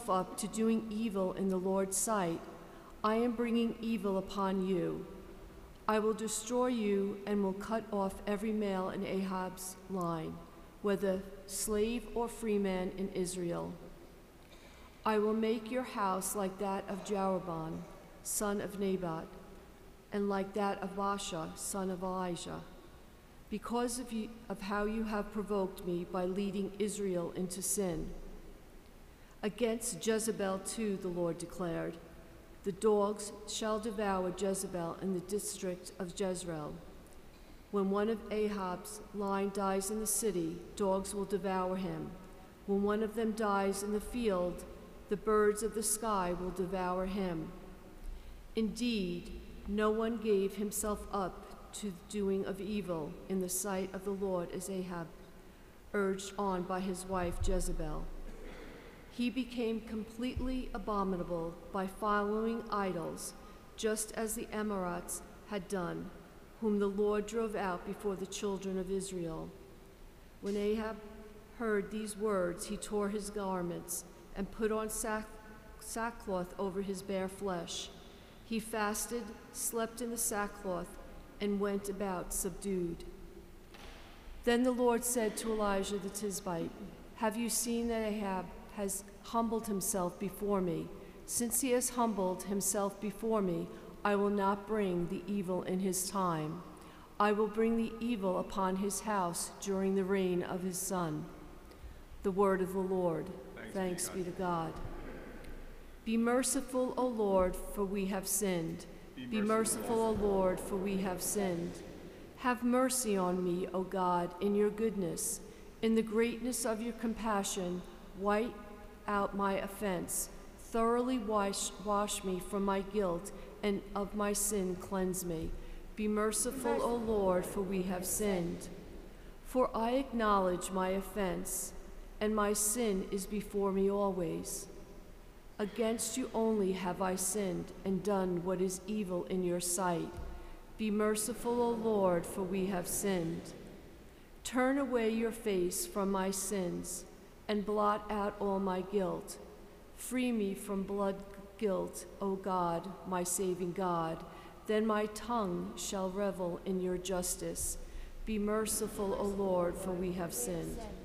yourself up to doing evil in the Lord's sight, I am bringing evil upon you. I will destroy you and will cut off every male in Ahab's line, whether slave or freeman in Israel. I will make your house like that of Jeroboam, son of Nebat, and like that of Baasha, son of Elijah, because of how you have provoked me by leading Israel into sin. Against Jezebel too, the Lord declared, the dogs shall devour Jezebel in the district of Jezreel. When one of Ahab's line dies in the city, dogs will devour him. When one of them dies in the field, the birds of the sky will devour him. Indeed, no one gave himself up to the doing of evil in the sight of the Lord as Ahab, urged on by his wife Jezebel. He became completely abominable by following idols, just as the Amorites had done, whom the Lord drove out before the children of Israel. When Ahab heard these words, he tore his garments and put on sackcloth over his bare flesh. He fasted, slept in the sackcloth, and went about subdued. Then the Lord said to Elijah the Tishbite, have you seen that Ahab has humbled himself before me? Since he has humbled himself before me, I will not bring the evil in his time. I will bring the evil upon his house during the reign of his son. The word of the Lord. Thanks be to God. Be merciful, O Lord, for we have sinned. Be merciful, O Lord, for we have sinned. Have mercy on me, O God, in your goodness. In the greatness of your compassion, wipe out my offense. Thoroughly wash me from my guilt, and of my sin cleanse me. Be merciful, O Lord, for we have sinned. For I acknowledge my offense, and my sin is before me always. Against you only have I sinned and done what is evil in your sight. Be merciful, O Lord, for we have sinned. Turn away your face from my sins and blot out all my guilt. Free me from blood guilt, O God, my saving God. Then my tongue shall revel in your justice. Be merciful, O Lord, for we have sinned.